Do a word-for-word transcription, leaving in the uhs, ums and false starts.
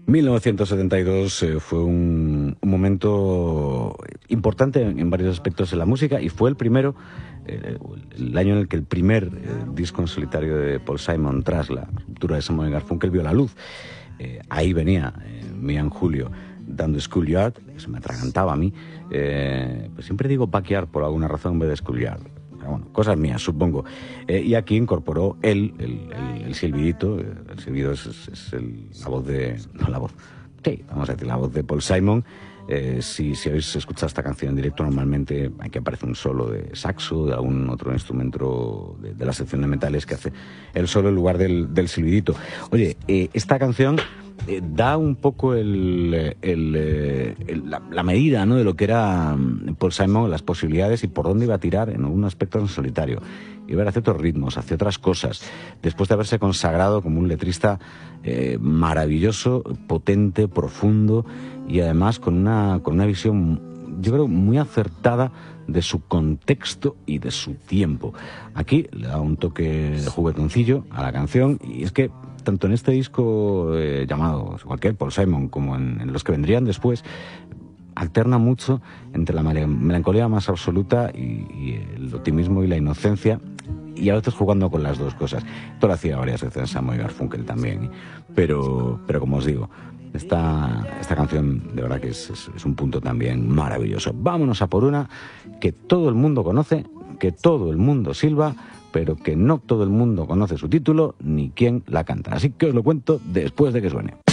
mil novecientos setenta y dos eh, fue un, un momento importante en, en varios aspectos de la música y fue el primero, eh, el año en el que el primer eh, disco en solitario de Paul Simon tras la ruptura de Simon y Garfunkel vio la luz. Eh, ahí venía eh, Mian Julio dando Schoolyard, que se me atragantaba a mí. Eh, pues siempre digo Backyard por alguna razón en vez de Schoolyard. Bueno, cosas mías, supongo. Eh, y aquí incorporó él, el, el, el silbidito. El silbido es, es, es el, la voz de... No, la voz... Sí, vamos a decir, la voz de Paul Simon. Eh, si, si habéis escuchado esta canción en directo, normalmente aquí aparece un solo de saxo, de algún otro instrumento de, de la sección de metales que hace el solo en lugar del, del silbidito. Oye, eh, esta canción... Eh, da un poco el, el, el, la, la medida, ¿no?, de lo que era Paul Simon, las posibilidades y por dónde iba a tirar en un aspecto en solitario. Iba a hacer otros ritmos, hacia otras cosas, después de haberse consagrado como un letrista eh, maravilloso, potente, profundo y además con una, con una visión, yo creo, muy acertada de su contexto y de su tiempo. Aquí le da un toque de juguetoncillo a la canción y es que tanto en este disco eh, llamado cualquier Paul Simon como en, en los que vendrían después, alterna mucho entre la melancolía más absoluta y, y el optimismo y la inocencia, y a veces jugando con las dos cosas. Esto lo hacía varias veces Simon y Garfunkel también, ¿eh? pero, pero como os digo, esta, esta canción de verdad que es, es, es un punto también maravilloso. Vámonos a por una que todo el mundo conoce, que todo el mundo silba, pero que no todo el mundo conoce su título ni quién la canta. Así que os lo cuento después de que suene.